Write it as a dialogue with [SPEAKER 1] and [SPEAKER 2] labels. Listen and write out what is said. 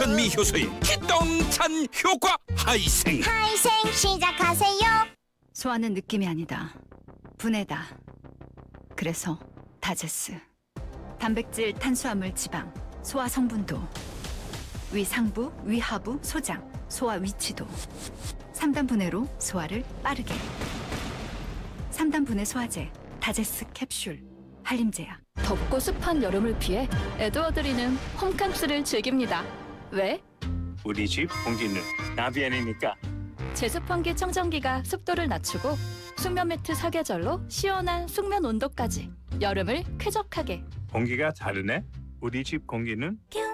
[SPEAKER 1] 전미 효소의 기똥찬 효과 하이생.
[SPEAKER 2] 하이생 시작하세요.
[SPEAKER 3] 소화는 느낌이 아니다. 분해다. 그래서 다제스. 단백질, 탄수화물, 지방, 소화 성분도, 위상부, 위하부, 소장, 소화 위치도. 3단 분해로 소화를 빠르게. 3단 분해 소화제, 다제스 캡슐, 한림제약.
[SPEAKER 4] 덥고 습한 여름을 피해 에드워드리는 홈캉스를 즐깁니다. 왜?
[SPEAKER 5] 우리 집 공기는 나비안이니까.
[SPEAKER 4] 제습환기 청정기가 습도를 낮추고 숙면 매트 사계절로 시원한 숙면 온도까지 여름을 쾌적하게.
[SPEAKER 5] 공기가 다르네. 우리 집 공기는
[SPEAKER 2] 큐